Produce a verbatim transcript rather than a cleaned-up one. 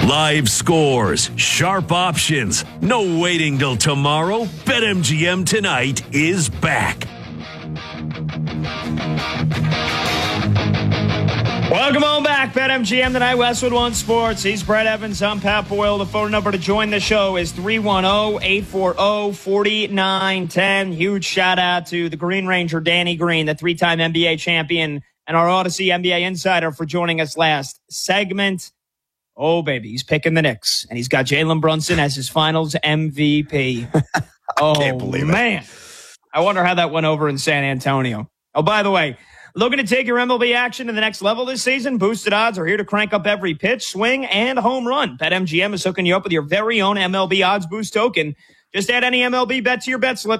Live scores, sharp options, no waiting till tomorrow. BetMGM Tonight is back. Welcome on back, BetMGM Tonight, Westwood One Sports. He's Brett Evans. I'm Pat Boyle. The phone number to join the show is three one zero, eight four zero, four nine one zero. Huge shout out to the Green Ranger, Danny Green, the three-time N B A champion, and our Odyssey N B A insider for joining us last segment. Oh, baby, he's picking the Knicks, and he's got Jalen Brunson as his finals M V P. Oh, can't believe man. it. I wonder how that went over in San Antonio. Oh, by the way, looking to take your M L B action to the next level this season? Boosted odds are here to crank up every pitch, swing, and home run. BetMGM is hooking you up with your very own M L B Odds Boost token. Just add any M L B bet to your bet slip.